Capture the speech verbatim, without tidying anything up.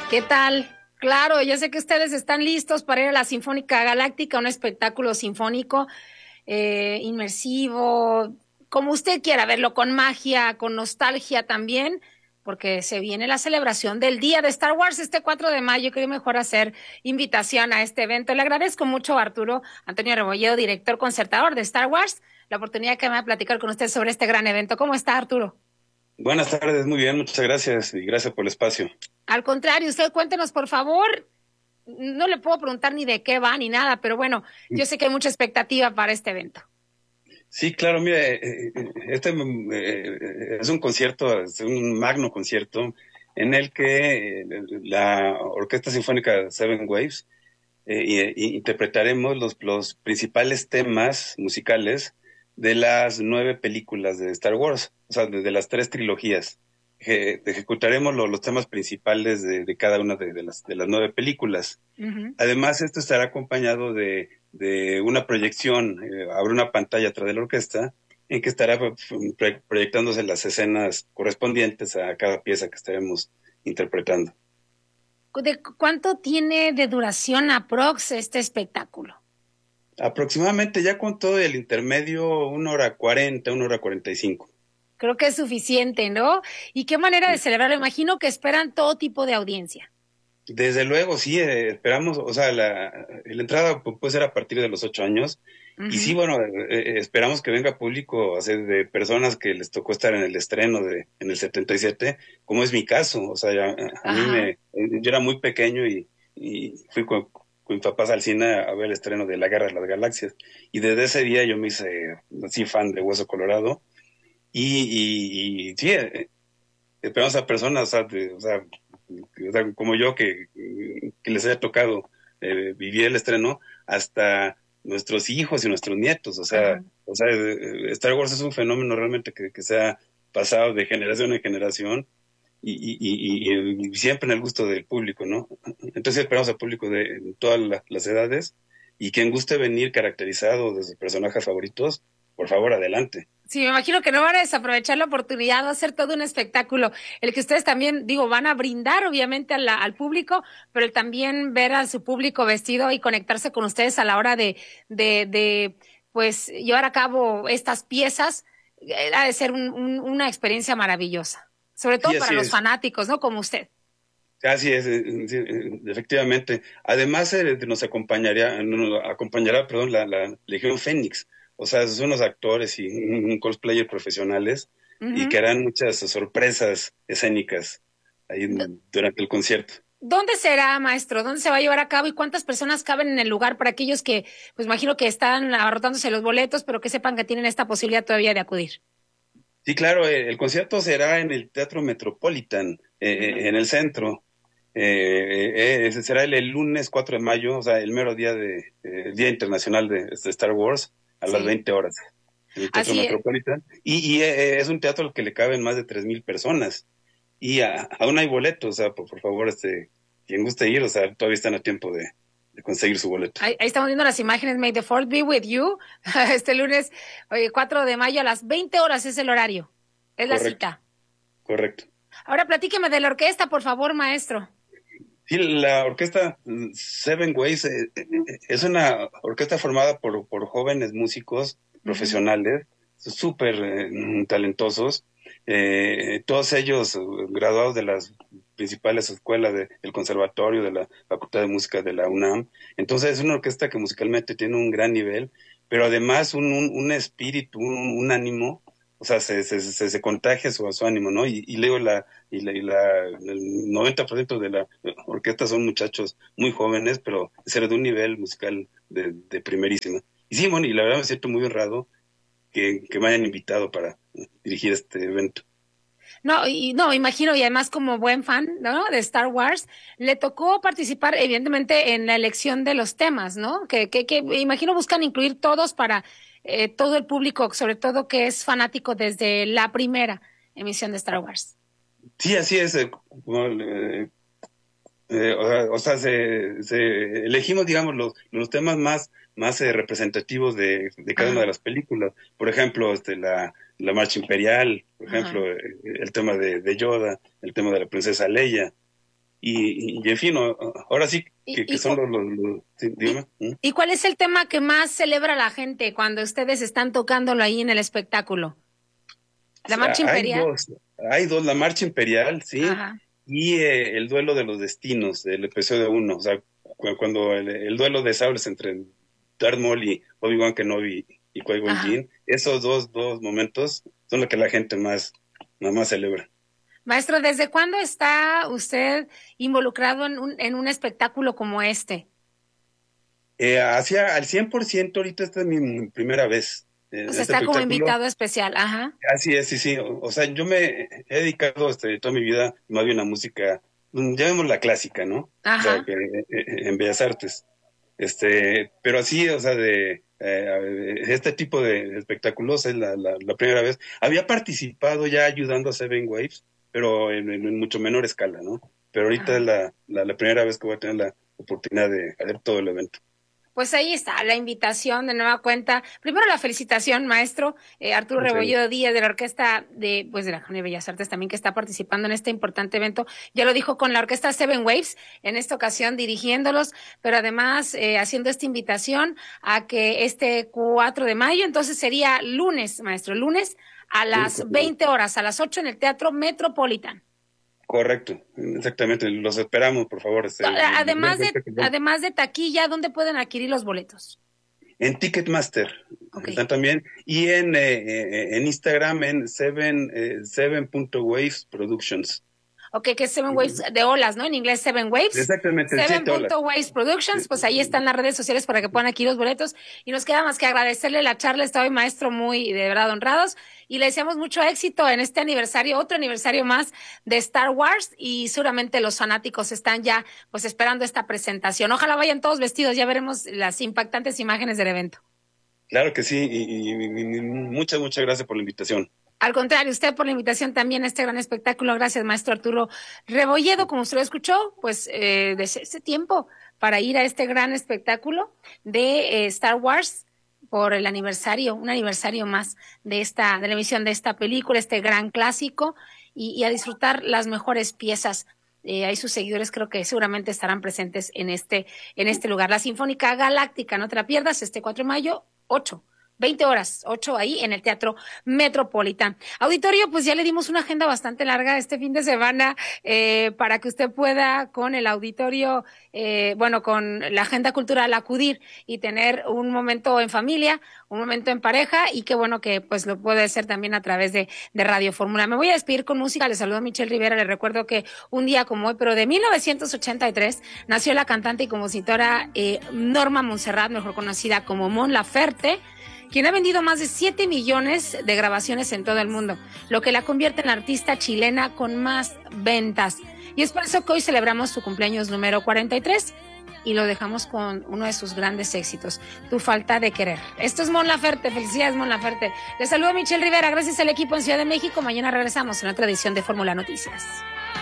¿Qué tal? Claro, ya sé que ustedes están listos para ir a la Sinfónica Galáctica, un espectáculo sinfónico eh, inmersivo, como usted quiera verlo, con magia, con nostalgia también, porque se viene la celebración del Día de Star Wars este cuatro de mayo. Quería mejor hacer invitación a este evento. Le agradezco mucho a Arturo Antonio Rebolledo, director concertador de Star Wars, la oportunidad que me va a platicar con usted sobre este gran evento. ¿Cómo está, Arturo? Buenas tardes, muy bien, muchas gracias y gracias por el espacio. Al contrario, usted cuéntenos, por favor. No le puedo preguntar ni de qué va ni nada, pero bueno, yo sé que hay mucha expectativa para este evento. Sí, claro, mire, eh, eh, este eh, es un concierto, es un magno concierto en el que eh, la Orquesta Sinfónica Seven Waves eh, y- y interpretaremos los, los principales temas musicales de las nueve películas de Star Wars, o sea, de, de las tres trilogías. Eje- ejecutaremos lo- los temas principales de, de cada una de, de las, de las nueve películas. Ujú. Además, esto estará acompañado de, de una proyección, eh, habrá una pantalla atrás de la orquesta en que estará pro- proyectándose las escenas correspondientes a cada pieza que estaremos interpretando. ¿De cu- cuánto tiene de duración aprox este espectáculo? Aproximadamente ya con todo el intermedio, una hora cuarenta, una hora cuarenta y cinco. Creo que es suficiente, ¿no? ¿Y qué manera de celebrarlo? Imagino que esperan todo tipo de audiencia. Desde luego, sí, eh, esperamos, o sea, la, la entrada pu- puede ser a partir de los ocho años. Y sí, Ujú. bueno, eh, eh, esperamos que venga público, o sea, de personas que les tocó estar en el estreno de, en el setenta y siete, como es mi caso. O sea, ya, a mí Ajá. me, eh, yo era muy pequeño y, y fui con, con mis papás al cine a ver el estreno de La Guerra de las Galaxias. Y desde ese día yo me hice así fan de Hueso Colorado. Y, y, y sí, eh, esperamos a personas, o sea, de- o sea, o sea, como yo que, que les haya tocado eh, vivir el estreno, hasta nuestros hijos y nuestros nietos. O Ajá. sea, o sea, eh, Star Wars es un fenómeno realmente que, que se ha pasado de generación en generación y, y, y, y- y siempre en el gusto del público, ¿no? Entonces esperamos al público de todas la- las edades, y quien guste venir caracterizado de sus personajes favoritos, por favor, adelante. Sí, me imagino que no van a desaprovechar la oportunidad de hacer todo un espectáculo. El que ustedes también, digo, van a brindar obviamente a la- al público, pero el también ver a su público vestido y conectarse con ustedes a la hora de, de, de pues, llevar a cabo estas piezas, eh, ha de ser un- un- una experiencia maravillosa. Sobre Sí, todo para así los es. fanáticos, ¿no? Como usted. Así es, eh, eh, sí, eh, efectivamente. Además, eh, nos acompañaría, nos acompañará, perdón, la, la Legión Fénix. O sea, son unos actores y un, un cosplayer profesionales y Ujú. que harán muchas sorpresas escénicas ahí D- en- durante el concierto. ¿Dónde será, maestro? ¿Dónde se va a llevar a cabo y cuántas personas caben en el lugar para aquellos que, pues imagino que están abarrotándose los boletos, pero que sepan que tienen esta posibilidad todavía de acudir? Sí, claro, eh, el concierto será en el Teatro Metropolitan, eh, Ujú. eh, en el centro. Eh, eh, ese será el, el lunes cuatro de mayo, o sea, el mero día de, eh, el Día Internacional de, de Star Wars, a las Sí, veinte horas, en el Teatro así es. Metropolitan. Y, y eh, es un teatro al que le caben más de tres mil personas. Y a- aún hay boletos, o sea, por, por favor, este, quien guste ir, o sea, todavía están a tiempo de, de conseguir su boleto. Ahí, ahí estamos viendo las imágenes. May the fourth be with you. Este lunes, oye, cuatro de mayo a las veinte horas es el horario. Es la Correcto, cita. correcto. Ahora platíqueme de la orquesta, por favor, maestro. Sí, la orquesta mm, Seven Ways eh, eh, eh, es una orquesta formada por, por jóvenes músicos Ujú. profesionales, súper eh, mm, talentosos, eh, todos ellos eh, graduados de las principales escuelas de- del Conservatorio, de la Facultad de Música de la UNAM. Entonces es una orquesta que musicalmente tiene un gran nivel, pero además un, un, un espíritu, un, un ánimo, o sea, se, se, se, se contagia su, su ánimo, ¿no? Y, y luego la, y la, y la, el noventa por ciento de la orquesta son muchachos muy jóvenes, pero ser de un nivel musical de, de primerísima. Y sí, bueno, y la verdad me siento muy honrado que, que me hayan invitado para dirigir este evento. No, y no, imagino, y además como buen fan, ¿no? De Star Wars, le tocó participar evidentemente en la elección de los temas, ¿no? Que, que, que imagino buscan incluir todos para eh, todo el público, sobre todo que es fanático desde la primera emisión de Star Wars. Sí, así es. Eh, como, eh, eh, o sea, o sea, se, se elegimos, digamos, los, los temas más, más eh, representativos de, de cada una de Ajá, las películas. Por ejemplo, este, la, la Marcha Imperial, por ajá. ejemplo, eh, el tema de, de Yoda, el tema de la princesa Leia. y, y en fin, o- ahora sí que, ¿Y, que y, son cu- los... los, los- sí, dígame. ¿Mm? y cuál es el tema que más celebra la gente cuando ustedes están tocándolo ahí en el espectáculo? ¿La marcha Hay imperial? dos, hay dos, la Marcha Imperial, sí, Ajá, y eh, el duelo de los destinos del episodio uno, o sea, cu- cuando el, el duelo de sables entre Darth Maul y Obi-Wan Kenobi y Qui-Gon ajá. Jinn, esos dos, dos momentos son lo que la gente más, más, más celebra. Maestro, ¿desde cuándo está usted involucrado en un, en un espectáculo como este? Eh, hacia al cien por ciento, ahorita esta es mi primera vez O en sea, este está como espectáculo. invitado especial, ajá, Así es, sí, sí. O, o sea, yo me he dedicado este, toda mi vida más bien a música, mm, llamémosla clásica, ¿no? O sea, ajá. que, eh, eh, en Bellas Artes. Este, pero así, o sea, de eh, este tipo de espectáculos es la, la, la primera vez. Había participado ya ayudando a Seven Waves, pero en, en- en mucho menor escala, ¿no? Pero ahorita es Ajá. la, la, la primera vez que voy a tener la oportunidad de hacer todo el evento. Pues ahí está la invitación de nueva cuenta. Primero la felicitación, maestro eh, Arturo Muchas gracias. Rebolledo Díaz de la orquesta de, pues de la Academia de Bellas Artes también que está participando en este importante evento. Ya lo dijo con la orquesta Seven Waves, en esta ocasión dirigiéndolos, pero además eh, haciendo esta invitación a que este cuatro de mayo, entonces sería lunes, maestro, lunes a Lunes las cuatro de mayo. veinte horas, a las ocho en el Teatro Metropolitan. Correcto, exactamente. Los esperamos, por favor. Este, Además de, además de taquilla, ¿dónde pueden adquirir los boletos? en Ticketmaster Ok. están también y en, eh, eh, en Instagram en seven, eh, seven punto waves productions. Ok, que es Seven Waves de olas, ¿no? En inglés Seven Waves. Exactamente, el Seven siete olas. punto Waves Productions, pues ahí están las redes sociales para que puedan aquí los boletos. Y nos queda más que agradecerle la charla, está hoy maestro muy de verdad honrados. Y le deseamos mucho éxito en este aniversario, otro aniversario más de Star Wars. Y seguramente los fanáticos están ya pues esperando esta presentación. Ojalá vayan todos vestidos, ya veremos las impactantes imágenes del evento. Claro que sí, y, y, y, y muchas, muchas gracias por la invitación. Al contrario, usted por la invitación también a este gran espectáculo. Gracias, maestro Arturo Rebolledo. Como usted lo escuchó, pues eh, desde ese tiempo para ir a este gran espectáculo de eh, Star Wars por el aniversario, un aniversario más de esta, de la emisión de esta película, este gran clásico, y, y a disfrutar las mejores piezas. Eh, ahí sus seguidores creo que seguramente estarán presentes en este, en este lugar. La Sinfónica Galáctica, no te la pierdas, este cuatro de mayo, ocho. veinte horas, ocho ahí en el Teatro Metropolitan. Auditorio, pues ya le dimos una agenda bastante larga este fin de semana eh, para que usted pueda con el auditorio, eh, bueno, con la agenda cultural acudir y tener un momento en familia, un momento en pareja y qué bueno que pues lo puede hacer también a través de, de Radio Fórmula. Me voy a despedir con música, le saludo a Michelle Rivera, le recuerdo que un día como hoy, pero de mil novecientos ochenta y tres, nació la cantante y compositora eh, Norma Montserrat, mejor conocida como Mon Laferte, quien ha vendido más de siete millones de grabaciones en todo el mundo, lo que la convierte en la artista chilena con más ventas. Y es por eso que hoy celebramos su cumpleaños número cuarenta y tres y lo dejamos con uno de sus grandes éxitos, Tu falta de querer. Esto es Mon Laferte, felicidades Mon Laferte. Les saludo a Michelle Rivera, gracias al equipo en Ciudad de México. Mañana regresamos en otra edición de Fórmula Noticias.